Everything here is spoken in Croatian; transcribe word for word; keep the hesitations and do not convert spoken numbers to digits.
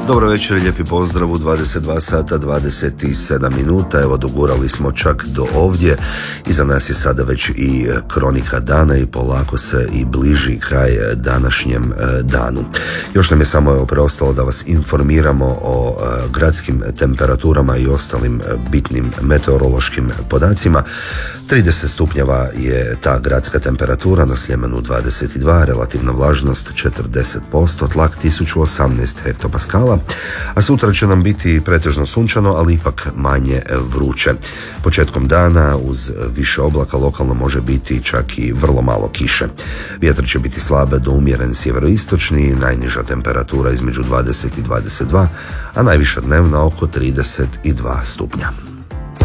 Dobro večer, lijepi pozdrav u dvadeset dva sata dvadeset sedam minuta. Evo, dogurali smo čak do ovdje. Iza nas je sada već i kronika dana i polako se i bliži kraj današnjem danu. Još nam je samo evo preostalo da vas informiramo o gradskim temperaturama i ostalim bitnim meteorološkim podacima. trideset stupnjeva je ta gradska temperatura, na Sljemenu dvadeset dva, relativna vlažnost četrdeset posto, tlak tisuću osamnaest hektopaskala, a sutra će nam biti pretežno sunčano, ali ipak manje vruće. Početkom dana uz više oblaka lokalno može biti čak i vrlo malo kiše. Vjetar će biti slabe do umjeren sjeveroistočni, najniža temperatura između dvadeset i dvadeset dva, a najviša dnevna oko trideset dva stupnja.